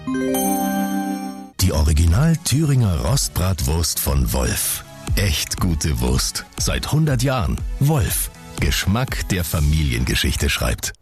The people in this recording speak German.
Die Original Thüringer Rostbratwurst von Wolf. Echt gute Wurst. Seit 100 Jahren. Wolf. Geschmack, der Familiengeschichte schreibt.